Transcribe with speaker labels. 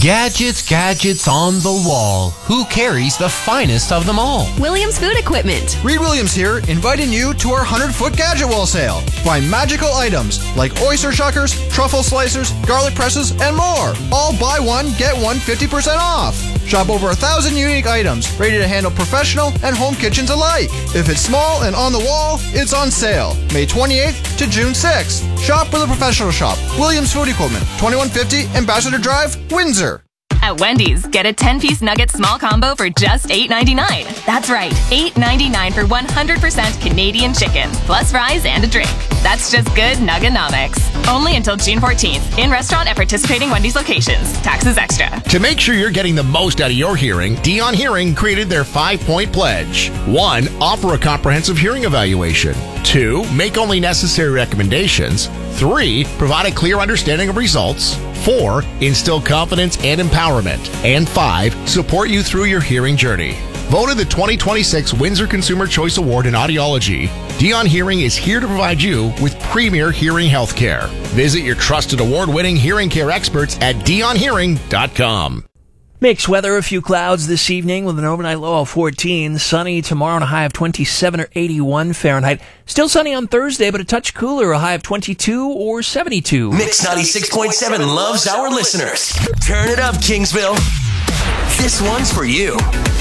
Speaker 1: Gadgets, gadgets on the wall. Who carries the finest of them all?
Speaker 2: Williams Food Equipment.
Speaker 3: Reed Williams here, inviting you to our 100-foot gadget wall sale. Find magical items like oyster shuckers, truffle slicers, garlic presses, and more. All buy one, get one 50% off. Shop over 1,000 unique items, ready to handle professional and home kitchens alike. If it's small and on the wall, it's on sale. May 28th to June 6th. Shop for the professional shop. Williams Food Equipment, 2150 Ambassador Drive, Windsor.
Speaker 4: At Wendy's, get a 10-piece nugget small combo for just $8.99. That's right, $8.99 for 100% Canadian chicken, plus fries and a drink. That's just good Nuggenomics. Only until June 14th. In restaurant at participating Wendy's locations. Taxes extra.
Speaker 5: To make sure you're getting the most out of your hearing, Dion Hearing created their 5-point pledge. 1. Offer a comprehensive hearing evaluation. 2. Make only necessary recommendations. 3. Provide a clear understanding of results. 4. Instill confidence and empowerment. And 5. Support you through your hearing journey. Voted the 2026 Windsor Consumer Choice Award in Audiology, Dion Hearing is here to provide you with premier hearing health care. Visit your trusted award-winning hearing care experts at dionhearing.com.
Speaker 6: Mixed weather, a few clouds this evening with an overnight low of 14. Sunny tomorrow and a high of 27 or 81 Fahrenheit. Still sunny on Thursday, but a touch cooler, a high of 22 or 72.
Speaker 7: Mix 96.7 loves our listeners. Turn it up, Kingsville. This one's for you.